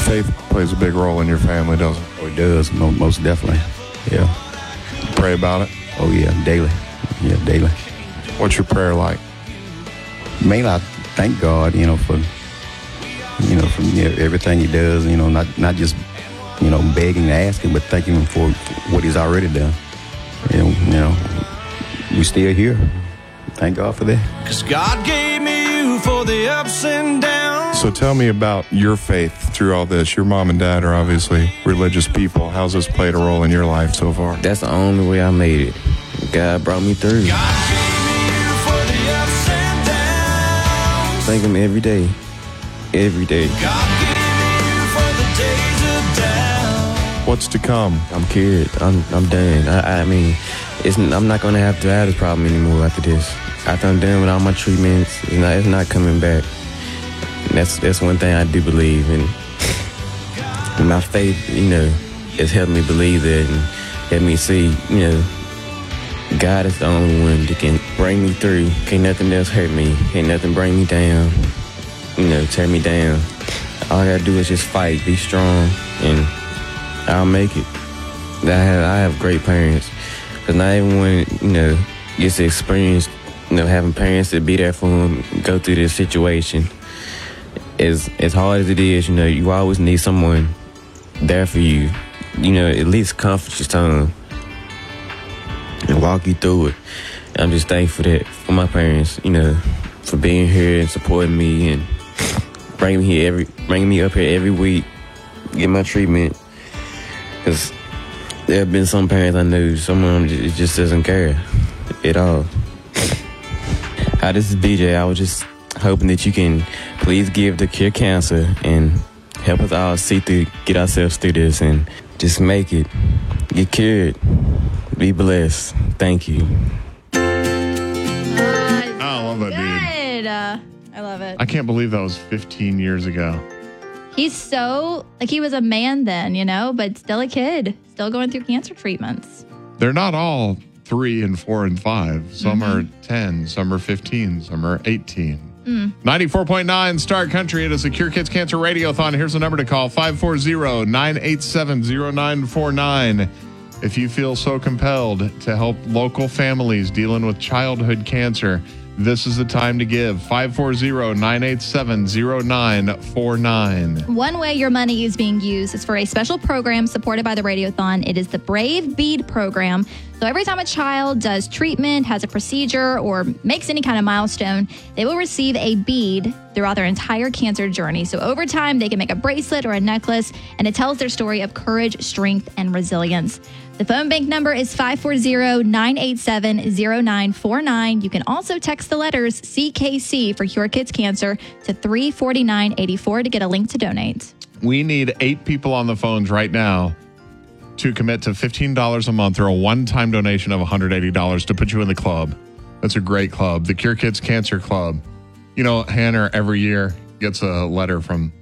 Faith plays a big role in your family, doesn't it? Oh, it does, most definitely. Yeah. Pray about it? Oh, yeah, daily. Yeah, daily. What's your prayer like? Mainly, I thank God, for everything He does. Not just begging and asking, but thanking Him for what He's already done. We still here. Thank God for that. 'Cause God gave me you for the ups and downs. So tell me about your faith through all this. Your mom and dad are obviously religious people. How's this played a role in your life so far? That's the only way I made it. God brought me through. God gave me you for the ups and downs. Thank Him every day. Every day. God gave me you for the days of doubt. What's to come? I'm cured. I'm done. I mean, I'm not going to have to have this problem anymore after this. After I'm done with all my treatments, it's not coming back. And that's one thing I do believe in. And my faith, has helped me believe that and helped me see, God is the only one that can bring me through. Can't nothing else hurt me. Can't nothing bring me down, tear me down. All I gotta do is just fight, be strong, and I'll make it. I have great parents. Because not everyone, gets to experience, having parents that be there for them, go through this situation. As hard as it is, you always need someone there for you. At least comfort your son and walk you through it. And I'm just thankful for my parents, for being here and supporting me and bringing me up here every week, get my treatment. Because there have been some parents I knew, some of them just doesn't care at all. Hi, this is BJ. I was just hoping that you can please give the Cure Cancer and help us all get ourselves through this and just make it. Get cured. Be blessed. Thank you. I love that dude. Good. I love it. I can't believe that was 15 years ago. He's so, he was a man then, but still a kid, still going through cancer treatments. They're not all 3 and 4 and 5. Some are 10, some are 15, some are 18. 94.9 Star Country. It is the Cure Kids Cancer Radiothon. Here's the number to call, 540-987-0949. If you feel so compelled to help local families dealing with childhood cancer, this is the time to give, 540-987-0949. One way your money is being used is for a special program supported by the Radiothon. It is the Brave Bead program. So every time a child does treatment, has a procedure, or makes any kind of milestone, they will receive a bead throughout their entire cancer journey. So over time, they can make a bracelet or a necklace, and it tells their story of courage, strength, and resilience. The phone bank number is 540-987-0949. You can also text the letters CKC for Cure Kids Cancer to 34984 to get a link to donate. We need 8 people on the phones right now to commit to $15 a month or a one-time donation of $180 to put you in the club. That's a great club, the Cure Kids Cancer Club. Hannah every year gets a letter from